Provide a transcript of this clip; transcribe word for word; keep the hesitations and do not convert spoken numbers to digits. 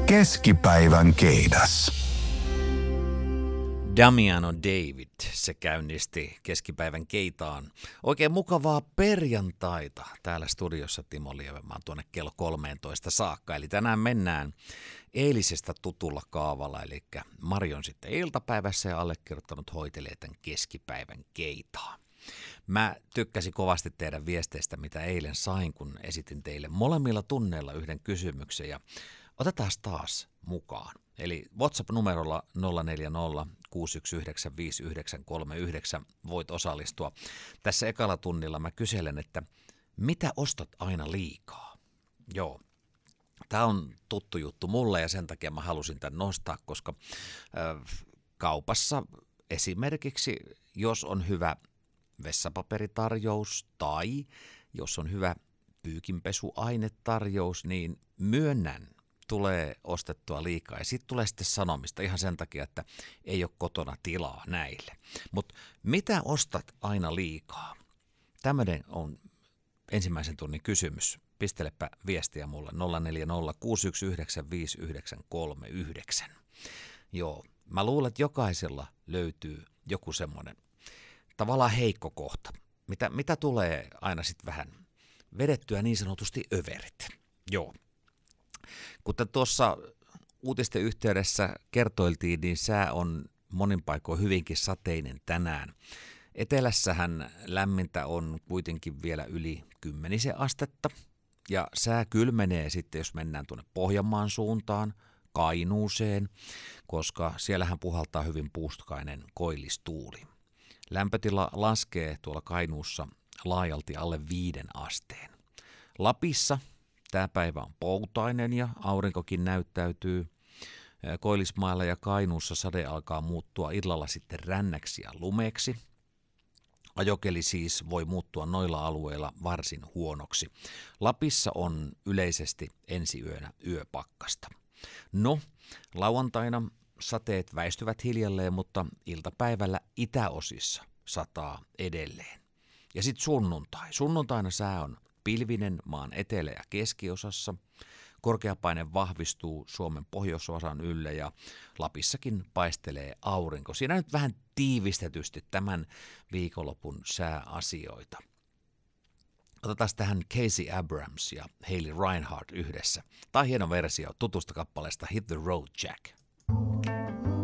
Keskipäivän keidas. Damiano David, se käynnisti keskipäivän keitaan. Oikein mukavaa perjantaita täällä studiossa Timo Lievenmaa tuonne kello kolmeentoista saakka. Eli tänään mennään eilisestä tutulla kaavalla, eli Mari on sitten iltapäivässä ja allekirjoittanut hoitelee tämän keskipäivän keitaa. Mä tykkäsin kovasti teidän viesteistä, mitä eilen sain, kun esitin teille molemmilla tunneilla yhden kysymyksen ja otetaan taas mukaan. Eli WhatsApp-numerolla nolla neljä nolla kuusi yksi yhdeksän viisi yhdeksän kolme yhdeksän voit osallistua. Tässä ekalla tunnilla mä kyselen, että mitä ostat aina liikaa? Joo, tämä on tuttu juttu mulle ja sen takia mä halusin tämän nostaa, koska äh, kaupassa esimerkiksi, jos on hyvä vessapaperitarjous tai jos on hyvä pyykinpesuainetarjous, niin myönnän, tulee ostettua liikaa ja sitten tulee sitten sanomista ihan sen takia, että ei ole kotona tilaa näille. Mutta mitä ostat aina liikaa? Tämmöinen on ensimmäisen tunnin kysymys. Pistelepä viestiä mulle nolla neljä nolla kuusi yksi yhdeksän viisi yhdeksän kolme yhdeksän. Joo, mä luulen, että jokaisella löytyy joku semmoinen tavallaan heikko kohta, mitä, mitä tulee aina sitten vähän vedettyä niin sanotusti överit. Joo. Kuten tuossa uutisten yhteydessä kertoiltiin, niin sää on monin paikoin hyvinkin sateinen tänään. Etelässähän lämmintä on kuitenkin vielä yli kymmenisen astetta ja sää kylmenee sitten, jos mennään tuonne Pohjanmaan suuntaan, Kainuuseen, koska siellähän puhaltaa hyvin puuskainen koillistuuli. Lämpötila laskee tuolla Kainuussa laajalti alle viiden asteen. Lapissa tämä päivä on poutainen ja aurinkokin näyttäytyy. Koillismailla ja Kainuussa sade alkaa muuttua illalla sitten rännäksi ja lumeeksi. Ajokeli siis voi muuttua noilla alueilla varsin huonoksi. Lapissa on yleisesti ensi yönä yöpakkasta. No, lauantaina sateet väistyvät hiljalleen, mutta iltapäivällä itäosissa sataa edelleen. Ja sitten sunnuntai. Sunnuntaina sää on pilvinen maan etelä- ja keskiosassa. Korkeapaine vahvistuu Suomen pohjoisosan ylle ja Lapissakin paistelee aurinko. Siinä nyt vähän tiivistetysti tämän viikonlopun sääasioita. Otetaan tähän Casey Abrams ja Hayley Reinhardt yhdessä. Tämä on hieno versio tutusta kappaleesta Hit the Road Jack.